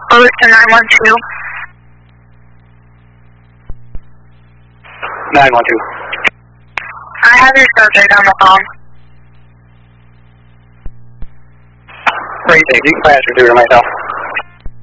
Lewiston 912. 912. I have your subject on the phone. Great, thank you. I answered to myself.